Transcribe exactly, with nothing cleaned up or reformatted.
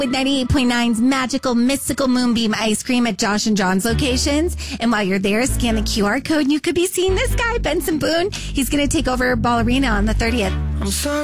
with ninety-eight point nine's magical, mystical Moonbeam ice cream at Josh and John's locations. And while you're there, scan the Q R code and you could be seeing this guy, Benson Boone. He's going to take over Ballerina on the thirtieth. I'm sorry.